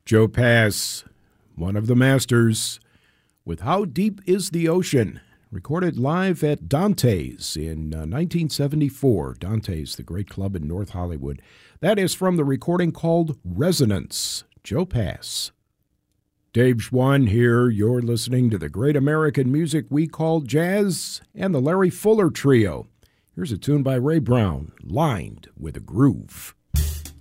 Joe Pass, one of the masters, with How Deep Is the Ocean, recorded live at Dante's in 1974. Dante's, the great club in North Hollywood. That is from the recording called Resonance. Joe Pass. Dave Schwann here. You're listening to the great American music we call jazz and the Larry Fuller Trio. Here's a tune by Ray Brown, Lined with a Groove.